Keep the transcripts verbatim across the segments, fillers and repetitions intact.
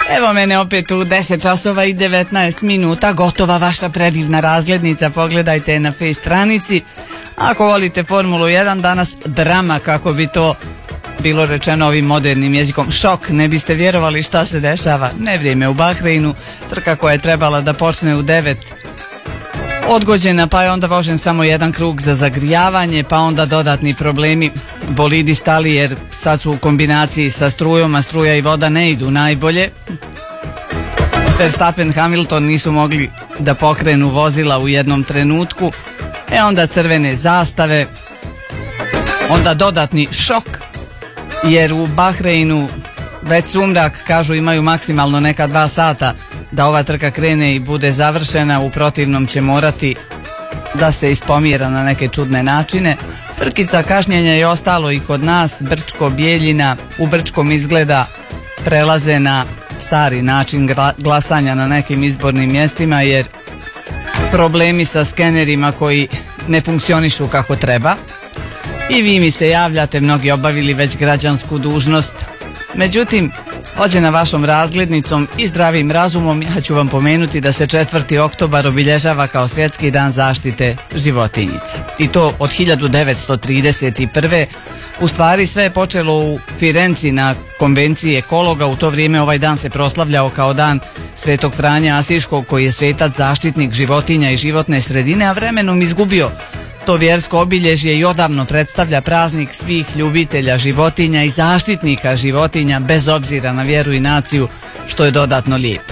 Evo mene opet u deset časova i devetnaest minuta, gotova vaša predivna razglednica, pogledajte je na face stranici. Ako volite Formulu jedan, danas drama, kako bi to bilo rečeno ovim modernim jezikom, šok, ne biste vjerovali šta se dešava. Nevrijeme u Bahreinu, trka koja je trebala da počne u devet, odgođena, pa je onda vožen samo jedan krug za zagrijavanje, pa onda dodatni problemi, bolidi stali jer sad su u kombinaciji sa strujom, a struja i voda ne idu najbolje. Verstappen, Hamilton nisu mogli da pokrenu vozila u jednom trenutku, e onda crvene zastave, onda dodatni šok, jer u Bahreinu već sumrak, kažu imaju maksimalno neka dva sata da ova trka krene i bude završena, u protivnom će morati da se ispomira na neke čudne načine. Frkica kašnjenja je ostalo i kod nas, Brčko, Bijeljina, u Brčkom izgleda prelaze na stari način glasanja na nekim izbornim mjestima, jer problemi sa skenerima koji ne funkcionišu kako treba. I vi mi se javljate, mnogi obavili već građansku dužnost. Međutim, vođena vašom razglednicom i zdravim razumom, ja ću vam pomenuti da se četvrti oktobar obilježava kao svjetski dan zaštite životinjica. I to od hiljadu devetsto trideset prve. U stvari sve je počelo u Firenci na konvenciji ekologa. U to vrijeme ovaj dan se proslavljao kao dan Svetog Franja Asiškog, koji je svetac zaštitnik životinja i životne sredine, a vremenom izgubio to vjersko obilježje i odavno predstavlja praznik svih ljubitelja životinja i zaštitnika životinja bez obzira na vjeru i naciju, što je dodatno lijepo.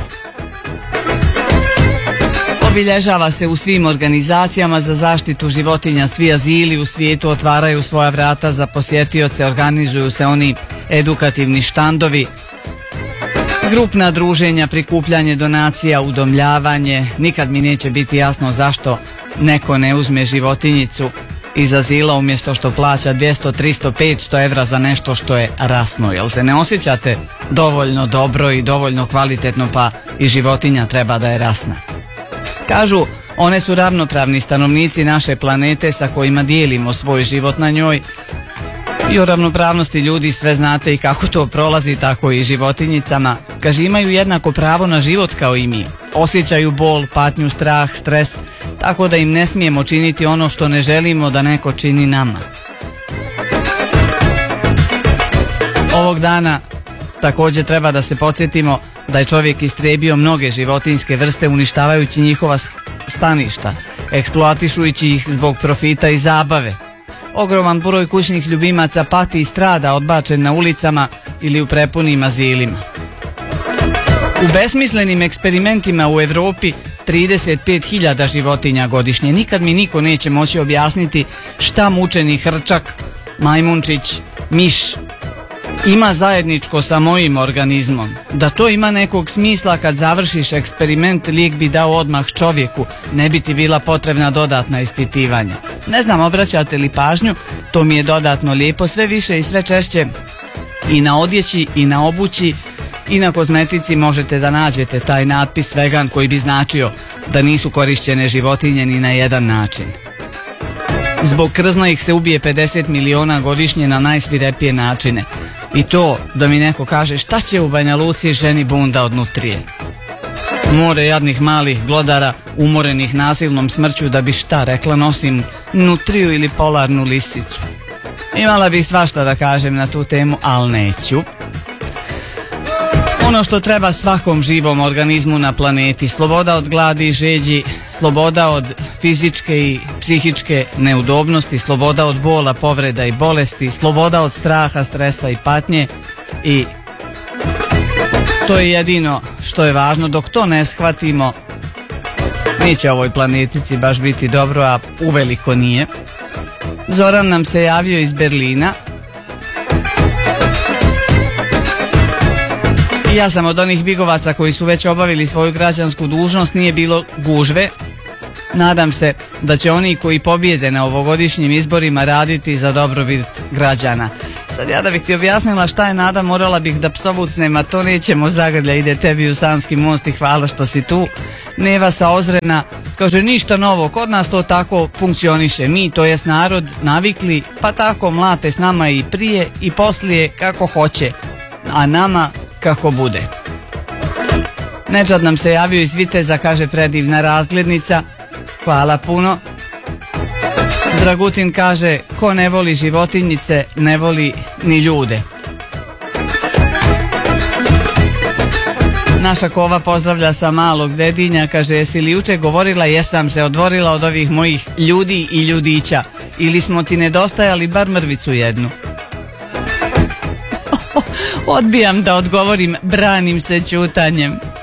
Obilježava se u svim organizacijama za zaštitu životinja, svi azili u svijetu otvaraju svoja vrata za posjetioce, organizuju se oni edukativni štandovi, grupna druženja, prikupljanje donacija, udomljavanje. Nikad mi neće biti jasno zašto neko ne uzme životinjicu iz azila umjesto što plaća dvjesto, tristo, petsto evra za nešto što je rasno. Jel se ne osjećate dovoljno dobro i dovoljno kvalitetno, pa i životinja treba da je rasna? Kažu, one su ravnopravni stanovnici naše planete sa kojima dijelimo svoj život na njoj. I o ravnopravnosti ljudi sve znate i kako to prolazi, tako i životinjicama. Kaže, imaju jednako pravo na život kao i mi. Osjećaju bol, patnju, strah, stres, tako da im ne smijemo činiti ono što ne želimo da neko čini nama. Ovog dana također treba da se podsjetimo da je čovjek istrijebio mnoge životinjske vrste uništavajući njihova staništa, eksploatišujući ih zbog profita i zabave. Ogroman broj kućnih ljubimaca pati i strada odbačen na ulicama ili u prepunim azilima. U besmislenim eksperimentima u Europi trideset pet hiljada životinja godišnje. Nikad mi niko neće moći objasniti šta mučeni hrčak, majmunčić, miš ima zajedničko sa mojim organizmom. Da to ima nekog smisla, kad završiš eksperiment, lijek bi dao odmah čovjeku, ne bi ti bila potrebna dodatna ispitivanja. Ne znam, obraćate li pažnju, to mi je dodatno lijepo, sve više i sve češće i na odjeći i na obući i na kozmetici možete da nađete taj natpis vegan, koji bi značio da nisu korišćene životinje ni na jedan način. Zbog krzna ih se ubije pedeset miliona godišnje na najsvirepije načine. I to da mi neko kaže šta će u Banja Luci ženi bunda od nutrije. More jadnih malih glodara umorenih nasilnom smrću da bi šta rekla, nosim nutriju ili polarnu lisicu. Imala bi svašta da kažem na tu temu, ali neću. Ono što treba svakom živom organizmu na planeti: sloboda od gladi i žeđi, sloboda od fizičke i psihičke neudobnosti, sloboda od bola, povreda i bolesti, sloboda od straha, stresa i patnje. I to je jedino što je važno. Dok to ne shvatimo, neće ovoj planetici baš biti dobro, a uveliko nije. Zoran nam se javio iz Berlina. Ja sam od onih bigovaca koji su već obavili svoju građansku dužnost, nije bilo gužve. Nadam se da će oni koji pobjede na ovogodišnjim izborima raditi za dobrobit građana. Sad ja da bih ti objasnila šta je nada, morala bih da psovucnem, a to nećemo. Zagrlja ide tebi u Sanski most i hvala što si tu. Neva sa Ozrena kaže, ništa novo, kod nas to tako funkcioniše. Mi, to jest narod, navikli, pa tako mlate s nama i prije i poslije kako hoće, a nama kako bude. Nedžad nam se javio iz Viteza, kaže predivna razglednica. Hvala puno. Dragutin kaže, ko ne voli životinjice, ne voli ni ljude. Naša Kova pozdravlja sa Malog Dedinja, kaže, jesi li juče govorila, jesam se odvorila od ovih mojih ljudi i ljudića, ili smo ti nedostajali bar mrvicu jednu. Odbijam da odgovorim, branim se ćutanjem.